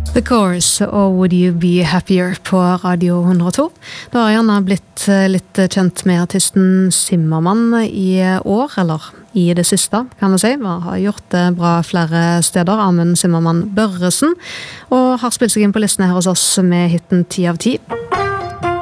The Course og Would You Be Happier på Radio 102. Du har gjerne blitt litt kjent med artisten Zimmermann i år, eller i det siste, kan man si. Han har gjort det bra flere steder, Amund Zimmermann Børresen, og har spilt seg inn på listene her hos oss med hitten 10 av 10.